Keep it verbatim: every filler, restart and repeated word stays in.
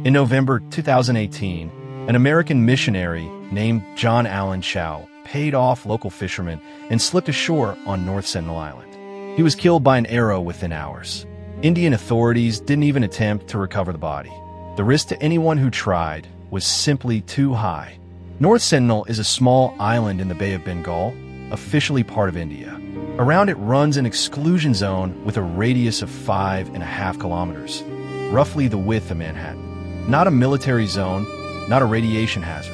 In November two thousand eighteen, an American missionary named John Allen Chau paid off local fishermen and slipped ashore on North Sentinel Island. He was killed by an arrow within hours. Indian authorities didn't even attempt to recover the body. The risk to anyone who tried was simply too high. North Sentinel is a small island in the Bay of Bengal, officially part of India. Around it runs an exclusion zone with a radius of five and a half kilometers, roughly the width of Manhattan. Not a military zone, not a radiation hazard.